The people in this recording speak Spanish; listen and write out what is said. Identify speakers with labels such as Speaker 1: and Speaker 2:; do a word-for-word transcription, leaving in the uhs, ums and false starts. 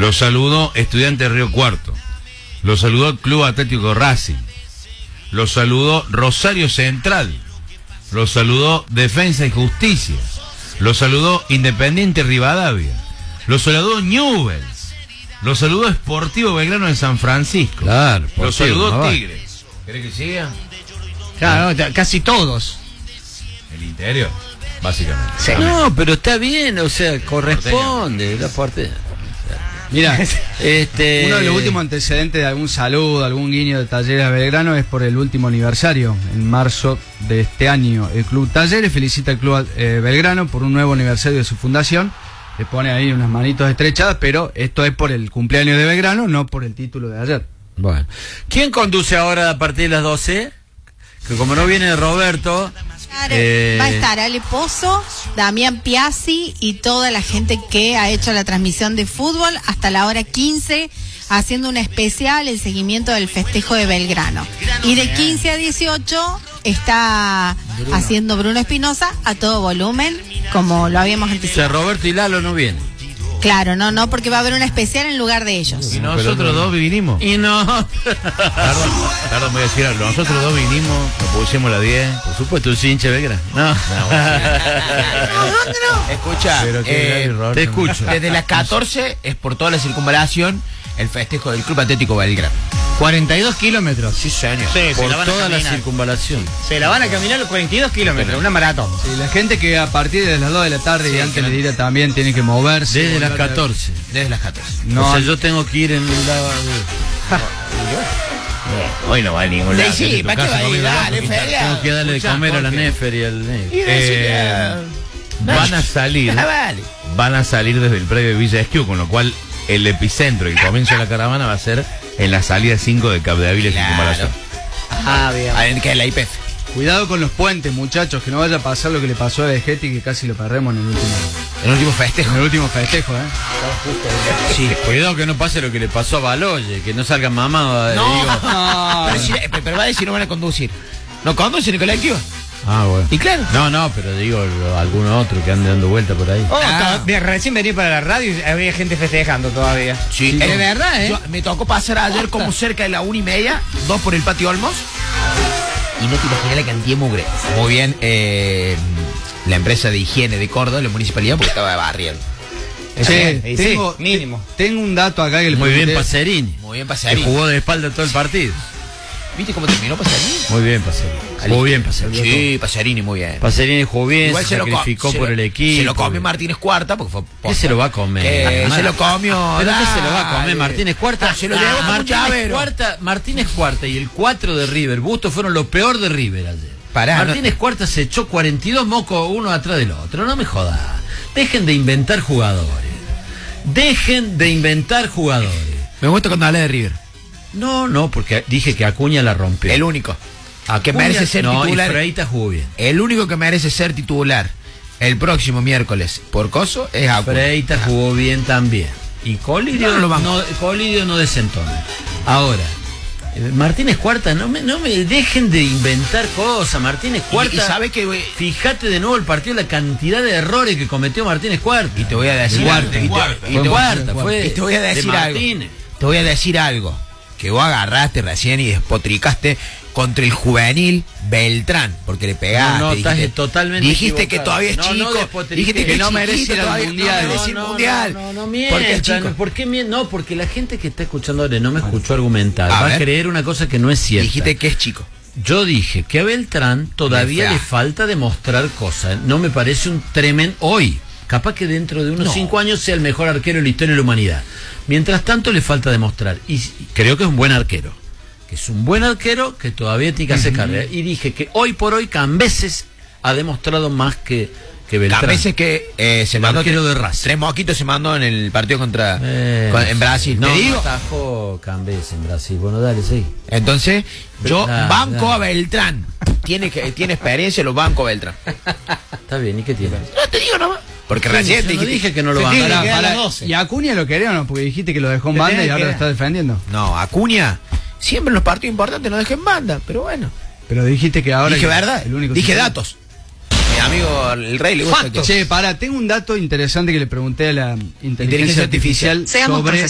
Speaker 1: Lo saludó Estudiante de Río Cuarto. Lo saludó Club Atlético Racing. Lo saludó Rosario Central. Lo saludó Defensa y Justicia. Lo saludó Independiente Rivadavia. Lo saludó Newell's. Lo saludó Sportivo Belgrano de San Francisco.
Speaker 2: Claro,
Speaker 1: lo saludó
Speaker 2: no
Speaker 1: Tigres. ¿Querés que siga?
Speaker 3: Claro, no, casi todos.
Speaker 1: El interior, básicamente.
Speaker 2: Sí. No, pero está bien, o sea, corresponde la parte.
Speaker 3: Mira,
Speaker 2: este...
Speaker 3: uno de los últimos antecedentes de algún saludo, algún guiño de Talleres a Belgrano es por el último aniversario, en marzo de este año. El Club Talleres felicita al Club eh, Belgrano por un nuevo aniversario de su fundación. Le pone ahí unas manitos estrechadas, pero esto es por el cumpleaños de Belgrano, no por el título de ayer.
Speaker 2: Bueno, ¿quién conduce ahora a partir de las doce? Que como no viene Roberto...
Speaker 4: Eh, va a estar Ale Pozo, Damián Piazzi y toda la gente que ha hecho la transmisión de fútbol hasta la hora quince, haciendo un especial, el seguimiento del festejo de Belgrano. Y de quince a dieciocho está Bruno. haciendo Bruno Espinosa a todo volumen, como lo habíamos anticipado.
Speaker 2: O sea, Roberto y Lalo no vienen.
Speaker 4: Claro, no, no, porque va a haber una especial en lugar de ellos.
Speaker 1: Y nosotros dos vinimos.
Speaker 2: Y no.
Speaker 1: Perdón, perdón, voy a decir algo. Nosotros dos vinimos, nos pusimos la diez.
Speaker 2: Por supuesto, un hincha Belgrano. No.
Speaker 5: No, Escucha, eh,
Speaker 2: te escucho.
Speaker 5: Desde las catorce es por toda la circunvalación el festejo del Club Atlético Belgrano.
Speaker 3: cuarenta y dos kilómetros.
Speaker 5: Sí, señor.
Speaker 3: Sí,
Speaker 2: por la toda la circunvalación.
Speaker 3: Se la van a caminar los cuarenta y dos kilómetros, una maratón. Sí, la gente que a partir de las dos de la tarde sí, y antes de no... ir también tiene que moverse.
Speaker 2: Desde las catorce.
Speaker 5: A... Desde las catorce.
Speaker 2: No, o sea, yo tengo que ir en la...
Speaker 5: No, hoy no va a ningún lado. Sí, sí, ¿para qué va a ir? Dale, feria.
Speaker 2: Tengo que darle de comer a la Nefer y al Ney.
Speaker 1: Eh, van a salir, van a salir desde el predio de Villa Esquiú, con lo cual el epicentro y el comienzo de la caravana va a ser en la salida cinco de Capdevila y Circunvalación.
Speaker 3: Ah, bien.
Speaker 5: Ahí que es la I P F.
Speaker 3: Cuidado con los puentes, muchachos, que no vaya a pasar lo que le pasó a Vegetti, que casi lo perdemos en el último.
Speaker 5: En el último festejo.
Speaker 3: En el último festejo, ¿eh?
Speaker 2: Sí. Cuidado que no pase lo que le pasó a Baloye, que no salgan mamados.
Speaker 5: No,
Speaker 2: digo.
Speaker 5: no. Pero, si, pero va a decir no van a conducir. ¿No conducen el colectivo?
Speaker 2: Ah, bueno.
Speaker 5: Y claro.
Speaker 2: No, no, pero digo alguno otro que ande dando vuelta por ahí.
Speaker 3: Oh, ah. Recién vení para la radio y había gente festejando todavía.
Speaker 5: Sí,
Speaker 3: de verdad, ¿eh?
Speaker 5: Yo, me tocó pasar ayer como cerca de la una y media, dos por el patio Olmos. Y no te imaginas la cantidad de mugre. Muy bien, eh, la empresa de higiene de Córdoba, la municipalidad, porque estaba de barrio.
Speaker 3: Sí, sí, tengo, sí, mínimo. Tengo un dato acá que le
Speaker 2: Muy bien Pacerini.
Speaker 5: Muy bien Pacerini.
Speaker 2: Que jugó de espalda todo el partido.
Speaker 5: ¿Viste cómo terminó Pacerini?
Speaker 2: Muy bien Pacerini. Jugó bien Pacerini.
Speaker 5: Sí, Pacerini muy bien.
Speaker 2: Pacerini jugó bien,
Speaker 5: igual
Speaker 2: se,
Speaker 5: se
Speaker 2: sacrificó
Speaker 5: lo,
Speaker 2: por
Speaker 5: se
Speaker 2: el equipo.
Speaker 5: Se lo comió Martínez Cuarta porque fue
Speaker 2: posta. ¿Qué se lo va a comer?
Speaker 5: Eh, se lo comió.
Speaker 2: ¿Pero qué se lo va a comer? Martínez Cuarta.
Speaker 5: Ah, se lo llevó
Speaker 2: Martínez Cuarta, Martínez Cuarta y el cuatro de River. Busto fueron lo peor de River ayer. Pará, Martínez no... Cuarta se echó cuarenta y dos mocos uno atrás del otro. No me jodas. Dejen de inventar jugadores. Dejen de inventar jugadores.
Speaker 5: Me gusta cuando hablé de River.
Speaker 2: No, no, porque dije que Acuña la rompió.
Speaker 5: El único.
Speaker 2: Acuña,
Speaker 5: que merece ser
Speaker 2: no,
Speaker 5: titular.
Speaker 2: Y Freita jugó bien.
Speaker 5: El único que merece ser titular el próximo miércoles por coso es Acuña.
Speaker 2: Freita ah. jugó bien también. Y Colidio no, no, Colidio no desentona. Ahora, Martínez Cuarta, no me, no me dejen de inventar cosas. Martínez Cuarta,
Speaker 5: y, y sabe que
Speaker 2: fíjate de nuevo el partido, la cantidad de errores que cometió Martínez Cuarta.
Speaker 5: Y te voy a decir
Speaker 2: Cuarta,
Speaker 5: algo.
Speaker 2: Y te, y te, Cuarta, fue
Speaker 5: y te voy a decir algo. Te voy a decir algo. Que vos agarraste recién y despotricaste contra el juvenil Beltrán, porque le pegaste.
Speaker 2: No, no,
Speaker 5: dijiste,
Speaker 2: estás totalmente
Speaker 5: dijiste
Speaker 2: equivocado.
Speaker 5: Que todavía es
Speaker 2: no,
Speaker 5: chico.
Speaker 2: No
Speaker 5: dijiste
Speaker 2: que,
Speaker 5: que
Speaker 2: no merece ir al
Speaker 5: mundial.
Speaker 2: No,
Speaker 5: no,
Speaker 2: no,
Speaker 5: mundial.
Speaker 2: No, no, no, mientan, porque es chico. ¿Por qué mientan? No, porque la gente que está escuchando ahora no me escuchó argumentar. A va ver. a creer una cosa que no es cierta.
Speaker 5: Dijiste que es chico.
Speaker 2: Yo dije que a Beltrán todavía le falta demostrar cosas. No me parece un tremendo... Hoy, capaz que dentro de unos no. cinco años sea el mejor arquero de la historia de la humanidad. Mientras tanto le falta demostrar. Y creo que es un buen arquero. Que es un buen arquero que todavía tiene que hacer uh-huh. carrera. Y dije que hoy por hoy Cambeses ha demostrado más que, que Beltrán.
Speaker 5: Cambeses que eh, se mandó
Speaker 2: arquero de Racing.
Speaker 5: Tres mosquitos se mandó en el partido contra
Speaker 2: eh,
Speaker 5: con, en Brasil.
Speaker 2: No,
Speaker 5: ¿Te digo?
Speaker 2: No atajó Cambeses en Brasil. Bueno, dale, sí.
Speaker 5: Entonces, yo
Speaker 2: ah,
Speaker 5: banco
Speaker 2: ah.
Speaker 5: a Beltrán. Tiene que tiene experiencia, lo banco a Beltrán.
Speaker 2: Está bien, ¿y qué tiene?
Speaker 5: No te digo nomás. Porque
Speaker 2: sí,
Speaker 5: recién
Speaker 2: te
Speaker 5: dije,
Speaker 2: dije que no lo banco.
Speaker 3: Para, para, ¿y Acuña lo querés o no? Porque dijiste que lo dejó en banda y ahora lo está defendiendo.
Speaker 5: No, Acuña siempre en los partidos importantes no deja en banda, pero bueno.
Speaker 3: Pero dijiste que ahora...
Speaker 5: Dije verdad, el único dije datos. Mi amigo el Rey le gusta.
Speaker 3: Que... Che, para, tengo un dato interesante que le pregunté a la inteligencia, inteligencia artificial, artificial sobre...